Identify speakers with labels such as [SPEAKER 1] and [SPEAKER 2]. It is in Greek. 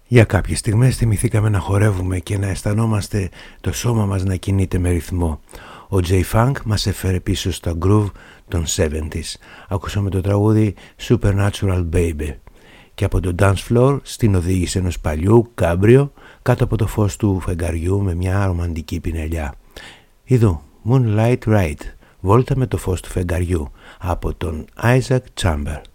[SPEAKER 1] Για κάποιες στιγμές θυμηθήκαμε να χορεύουμε και να αισθανόμαστε το σώμα μας να κινείται με ρυθμό. Ο J-Funk μας έφερε πίσω στα groove των 70s. Ακούσαμε το τραγούδι Supernatural Baby και από το dance floor στην οδήγηση ενός παλιού κάμπριο κάτω από το φως του φεγγαριού με μια ρομαντική πινελιά. Ιδού, Moonlight Ride, βόλτα με το φως του φεγγαριού από τον Isaac Chamber.